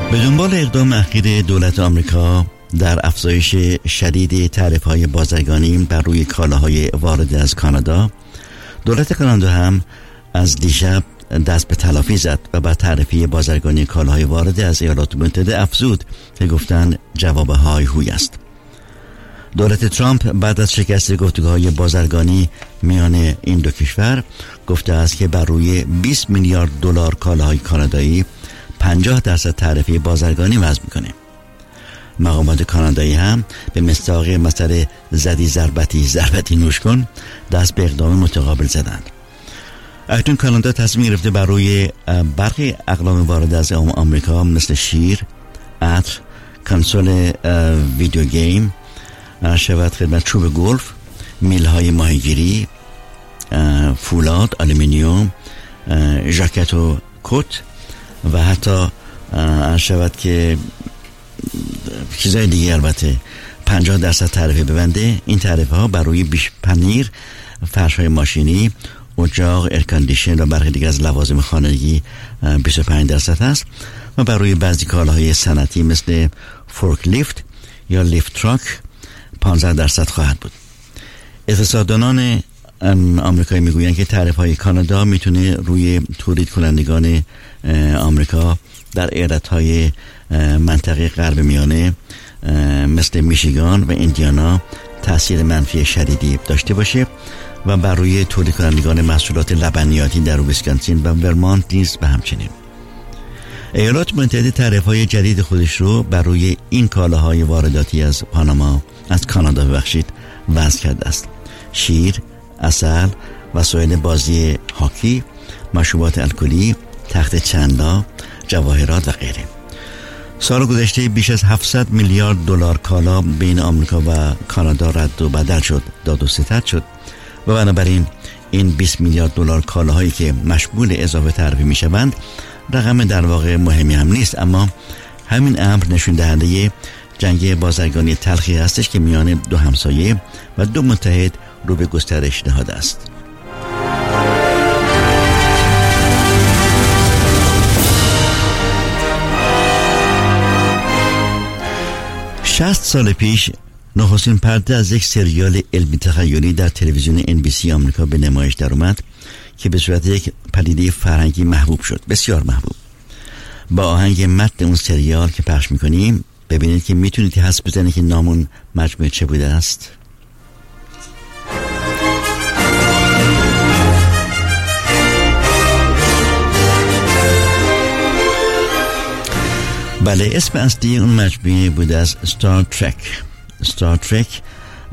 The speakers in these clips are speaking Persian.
به دنبال اقدام اخیر دولت آمریکا در افزایش شدید تعرفه‌های بازرگانی بر روی کالاهای وارد از کانادا، دولت کانادا هم از دیشب دست به تلافی زد و بر تعرفه بازرگانی کالاهای وارد از ایالات متحده افزود که گفتن جواب های هوی است. دولت ترامپ بعد از شکست گفتگوهای بازرگانی میان این دو کشور گفته است که بر روی 20 میلیارد دلار کالاهای کانادایی 50% تعرفه بازرگانی وضع میکنه. مقامات کانادایی هم به مصداق مسئله زدی ضربتی نوش کن دست به اقدام متقابل زدند. اکنون کانادا تصمیم گرفته بر روی برخی اقلام وارد از آمریکا مثل شیر، عطر، کنسول ویدیو گیم، شود خدمت چوب گلف، میلهای ماهیگیری، فولاد، آلومینیوم، ژاکت و کت و حتی شود که چیزای دیگه البته 50% تعرفه ببنده. این تعرفه ها بر روی پنیر، فرش های ماشینی، اجاق، ایرکاندیشن و برخی دیگر از لوازم خانگی 25% هست و بر روی بعضی کالاهای صنعتی مثل فورک لیفت یا لیفت تراک 15% خواهد بود. اقتصاددانان آمریکایی میگویند که تعرفه‌های کانادا میتونه روی تولید کنندگان آمریکا در ایالت‌های منطقه غرب میانه مثل میشیگان و ایندیانا تأثیر منفی شدیدی داشته باشه و بر روی تولید کنندگان محصولات لبنیاتی در ویسکانسین و ورمانت نیز به همچنین. ایالات متحده تعرفه‌های جدید خودش رو بر روی این کالاهای وارداتی از کانادا وضع کرده است. شیر، عسل، وسایل بازی هاکی، مشروبات الکلی، تخت چندا، جواهرات و غیره. سال گذشته بیش از 700 میلیارد دلار کالا بین آمریکا و کانادا رد و بدل شد، داد و ستد شد و بنابراین این 20 میلیارد دلار کالاهایی که مشمول اضافه تعرفه میشوند رقم در واقع مهمی هم نیست، اما همین امر نشون دهنده جنگ بازرگانی تلخی هستش که میان دو همسایه و دو متحد رو به گسترش نهاده است. شصت سال پیش نخستین پرده از یک سریال علمی تخیلی در تلویزیون NBC آمریکا به نمایش در اومد که به صورت یک پدیده فرهنگی محبوب شد، بسیار محبوب. با آهنگ متن اون سریال که پخش میکنیم ببینید که میتونید حدس بزنید که نام اون مجموعه چه بوده است. بله، اسم اصلی اون مجموعه بوده از ستار ترک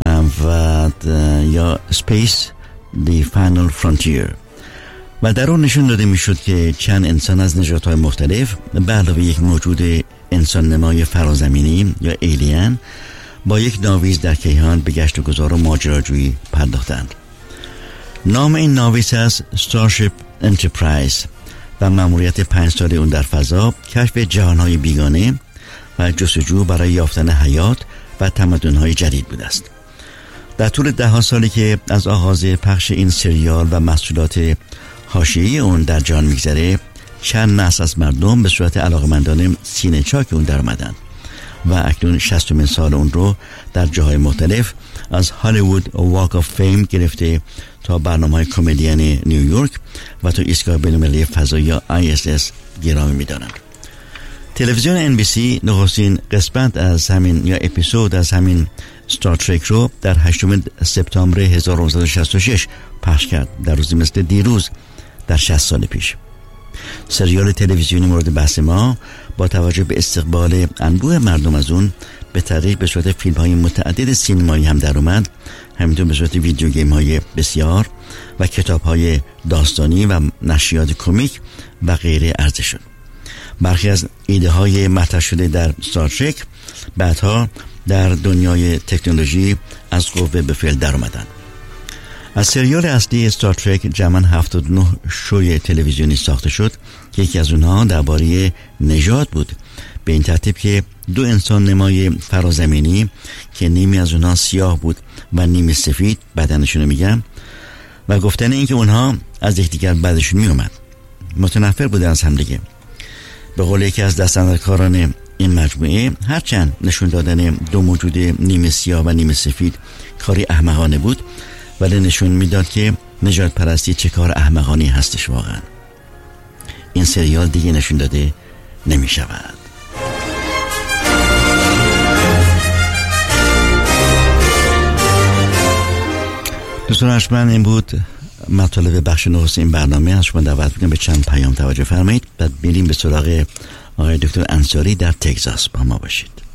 و یا سپیس دی فاینال فرانتیر و در اون نشون داده میشد که چند انسان از نژادهای مختلف به علاوه یک موجود انسان نمای فرازمینی یا ایلین با یک ناویز در کیهان به گشت و گذار و ماجراجویی پرداختند. نام این ناویز است ستارشیپ انترپرایز و مأموریت 5 ساله اون در فضا کشف جهانهای بیگانه و جستجو برای یافتن حیات و تمدن‌های جدید بوده است. در طول 10 سالی که از آغاز پخش این سریال و محصولات حاشیه‌ای اون در جهان میگذره، چند نسل از مردم به صورت علاقه‌مندان سینه چاک اون در اومدن و اکنون 60مین سال اون رو در جاهای مختلف از هالیوود واک آف فیم گرفته تا برنامه‌های کمدین نیویورک و تا ایستگاه بین‌المللی فضایی یا ISS گرامی می‌دارند. تلویزیون NBC نخستین قسمت از همین یا اپیزود از همین ستار ترک رو در 8 سپتامبر 1966 پخش کرد، در روزی مثل دیروز در 60 سال پیش. سریال تلویزیونی مورد بحث ما با توجه به استقبال انبوه مردم از اون به طریق به صورت فیلم‌های متعدد سینمایی هم در اومد، همینطور به صورت ویدیو گیم‌های بسیار و کتاب‌های داستانی و نشریات کمیک و غیره عرضه شد. برخی از ایده‌های مطرح شده در ستار ترک بعدها در دنیای تکنولوژی از قوه به فعل در اومدن. از سریال اصلی ستار ترک جمعاً 79 شوی تلویزیونی ساخته شد که یکی از اونها درباره نژاد بود، به این ترتیب که 2 انسان نمای فرازمینی که نیمی از اونها سیاه بود و نیمی سفید، بدنشون رو میگم، و گفتن این که اونها از یکدیگر بعدشون میومد، متنفر بودن از هم دیگه. به قول یکی از دستاندرکاران این مجموعه، هرچند نشون دادن دو موجود نیمه سیاه و نیمه سفید کاری احمقانه بود، ولی نشون میداد که نجات پرستی چه کار احمقانی هستش. واقعا این سریال دیگه نشون داده نمی شود. دوستان ارجمند، این بود مطالب بخش نخست این برنامه. از شما دعوت میکنم به چند پیام توجه فرمایید، بعد بریم به سراغ آقای دکتر انصاری در تگزاس. با ما باشید.